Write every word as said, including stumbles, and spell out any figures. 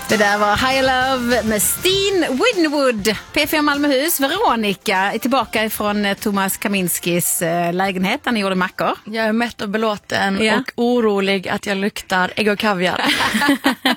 Det där var High Love med Steen Winwood. P fyra Malmöhus, Veronica är tillbaka från Thomas Kaminskis lägenhet där ni gjorde mackor. Jag är mätt och belåten ja. och orolig att jag luktar ägg och kaviar.